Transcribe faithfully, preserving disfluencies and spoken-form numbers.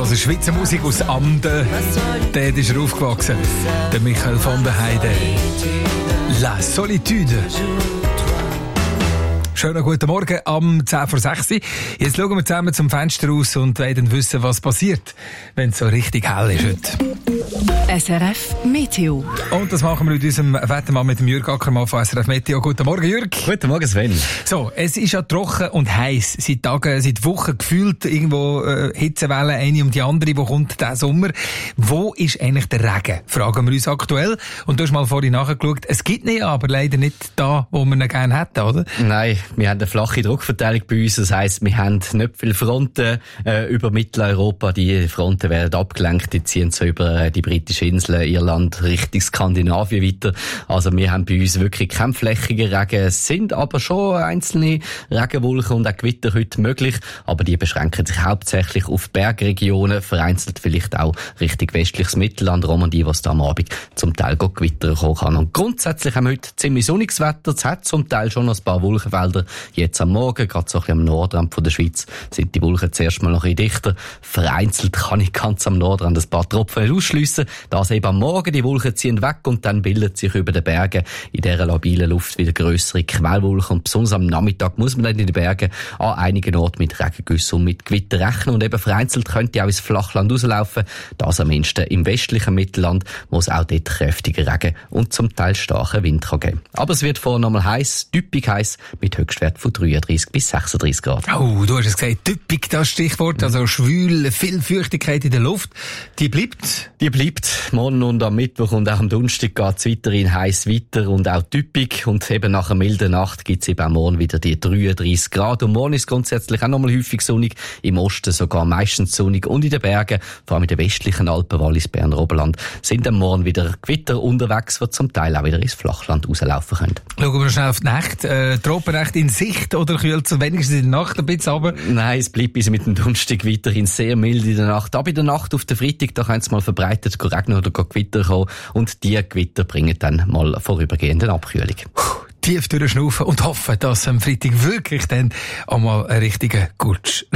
hören Schweizer Musik aus Amden. Dort ist er aufgewachsen. Der Michael von der Heide. La Solitude. Schönen guten Morgen am zehn vor sechs. Jetzt schauen wir zusammen zum Fenster raus und wollen wissen, was passiert, wenn es so richtig hell ist heute. S R F Meteo. Und das machen wir mit unserem Wettermann, mit dem Jürg Ackermann von S R F Meteo. Guten Morgen, Jürg. Guten Morgen, Sven. So, es ist ja trocken und heiß. Seit Tagen, seit Wochen gefühlt irgendwo äh, Hitzewellen, eine um die andere. Wo kommt der Sommer? Wo ist eigentlich der Regen? Fragen wir uns aktuell. Und du hast mal vorhin nachgeschaut. Es gibt ihn ja, aber leider nicht da, wo wir ihn gerne hätten, oder? Nein, wir haben eine flache Druckverteilung bei uns. Das heisst, wir haben nicht viele Fronten äh, über Mitteleuropa. Die Fronten werden abgelenkt. Die ziehen so über äh, die britischen Inseln, Irland, Richtung Skandinavien weiter. Also wir haben bei uns wirklich keinen flächigen Regen. Es sind aber schon einzelne Regenwolken und auch Gewitter heute möglich. Aber die beschränken sich hauptsächlich auf Bergregionen, vereinzelt vielleicht auch Richtung westliches Mittelland, Romandie, was da am Abend zum Teil Gewitter kommen kann. Und grundsätzlich haben wir heute ziemlich sonniges Wetter. Es hat zum Teil schon noch ein paar Wolkenfelder. Jetzt am Morgen, gerade so ein bisschen am Nordrand von der Schweiz, sind die Wolken zuerst mal noch ein bisschen dichter. Vereinzelt kann ich ganz am Nordrand ein paar Tropfen ausschliessen. Das eben am Morgen, die Wolken ziehen weg und dann bildet sich über den Bergen in dieser labilen Luft wieder grössere Quellwolken. Und besonders am Nachmittag muss man dann in den Bergen an einigen Orten mit Regengüssen und mit Gewitter rechnen. Und eben vereinzelt könnte auch ins Flachland rauslaufen. Das am mindesten im westlichen Mittelland, wo es auch dort kräftigen Regen und zum Teil starken Wind kann geben. Aber es wird vorher nochmal heiß, typisch heiß, mit Höchstwert von dreiunddreißig bis sechsunddreißig Grad. Oh, du hast es gesagt, typisch das Stichwort, also schwül, viel Feuchtigkeit in der Luft. Die bleibt? Die bleibt. Morgen und am Mittwoch und auch am Donnerstag geht es weiterhin heiß weiter und auch typisch. Und eben nach einer milden Nacht gibt es eben auch morgen wieder die dreiunddreißig Grad. Und morgen ist grundsätzlich auch nochmal häufig sonnig. Im Osten sogar meistens sonnig. Und in den Bergen, vor allem in den westlichen Alpen, Wallis, Berner Oberland, sind am Morgen wieder Gewitter unterwegs, die zum Teil auch wieder ins Flachland rauslaufen können. Schauen wir schnell auf die Nacht. Äh, Tropenrecht in Sicht oder kühlt es wenigstens in der Nacht ein bisschen runter? Nein, es bleibt bis mit dem Donnerstag weiterhin sehr mild in der Nacht. Aber in der Nacht auf den Freitag, da kann es mal verbreitet regnen oder Gewitter kommen. Und die Gewitter bringen dann mal vorübergehende Abkühlung. Tief durchschnaufen und hoffen, dass am Freitag wirklich dann einmal ein richtiger Gutsch